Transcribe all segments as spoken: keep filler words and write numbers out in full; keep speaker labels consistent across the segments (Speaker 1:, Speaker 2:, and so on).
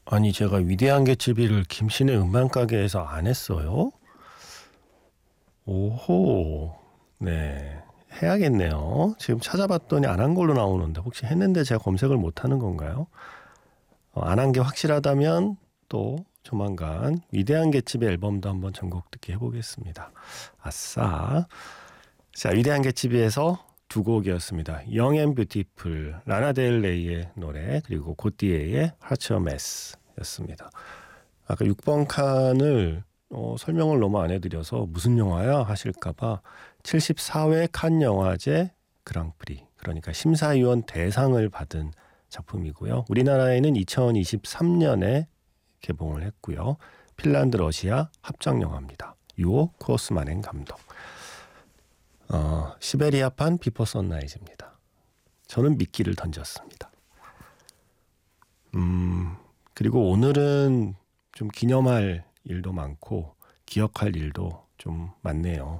Speaker 1: 아니 제가 위대한 개츠비를 김신의 음반 가게에서 안 했어요? 오호. 네. 해야겠네요. 지금 찾아봤더니 안 한 걸로 나오는데 혹시 했는데 제가 검색을 못하는 건가요? 어, 안 한 게 확실하다면 또 조만간 위대한 개츠비 앨범도 한번 전곡 듣기 해보겠습니다. 아싸. 자, 위대한 개츠비에서 두 곡이었습니다. Young and Beautiful, 라나델레이의 노래, 그리고 고띠에의 Heart a Mess 였습니다. 아까 육 번 칸을 어, 설명을 너무 안 해드려서 무슨 영화야 하실까봐 칠십사 회 칸 영화제 그랑프리, 그러니까 심사위원 대상을 받은 작품이고요. 우리나라에는 이천이십삼 년에 개봉을 했고요. 핀란드 러시아 합작 영화입니다. 유오 쿠오스마넨 감독. 어, 시베리아판 비포 선라이즈입니다. 저는 미끼를 던졌습니다. 음, 그리고 오늘은 좀 기념할 일도 많고 기억할 일도 좀 많네요.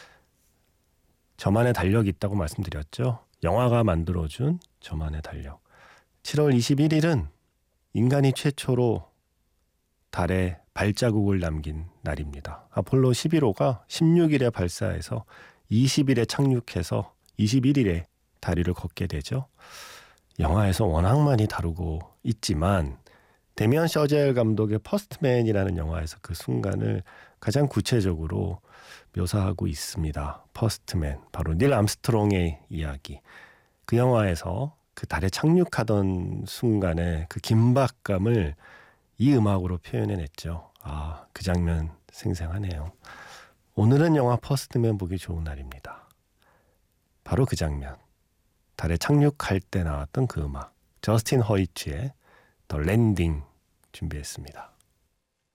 Speaker 1: 저만의 달력이 있다고 말씀드렸죠. 영화가 만들어준 저만의 달력. 칠월 이십일일은 인간이 최초로 달에 발자국을 남긴 날입니다. 아폴로 십일 호가 십육 일에 발사해서 이십 일에 착륙해서 이십일 일에 다리를 걷게 되죠. 영화에서 워낙 많이 다루고 있지만 데미안 셔젤 감독의 퍼스트맨이라는 영화에서 그 순간을 가장 구체적으로 묘사하고 있습니다. 퍼스트맨, 바로 닐 암스트롱의 이야기. 그 영화에서 그 달에 착륙하던 순간의 그 긴박감을 이 음악으로 표현해냈죠. 아, 그 장면 생생하네요. 오늘은 영화 퍼스트맨 보기 좋은 날입니다. 바로 그 장면. 달에 착륙할 때 나왔던 그 음악. 저스틴 허이츠의 더 랜딩 준비했습니다.